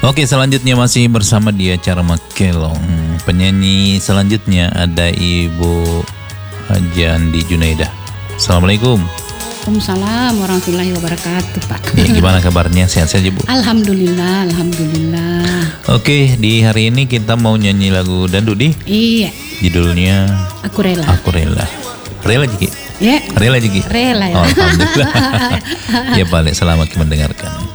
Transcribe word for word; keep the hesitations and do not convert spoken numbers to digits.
Oke, selanjutnya masih bersama di acara Makelong. Penyanyi selanjutnya ada Ibu Haji Andi Junaidah. Assalamualaikum. Waalaikumsalam warahmatullahi wabarakatuh, Pak. Ya, gimana kabarnya? Sehat saja, Bu? Alhamdulillah, alhamdulillah. Oke, di hari ini kita mau nyanyi lagu dangdut di. Iya. Judulnya Aku rela. Aku Rela. Rela Jiki? Ya. Rela Jiki? Rela ya. Oh, alhamdulillah. Ya, balik selamat mendengarkan.